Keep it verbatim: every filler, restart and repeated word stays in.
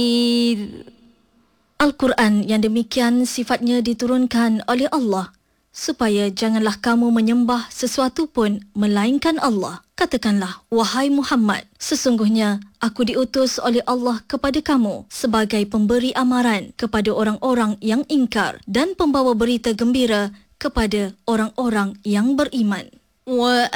Al-Quran yang demikian sifatnya diturunkan oleh Allah supaya janganlah kamu menyembah sesuatu pun melainkan Allah. Katakanlah, wahai Muhammad, sesungguhnya aku diutus oleh Allah kepada kamu sebagai pemberi amaran kepada orang-orang yang ingkar dan pembawa berita gembira kepada orang-orang yang beriman.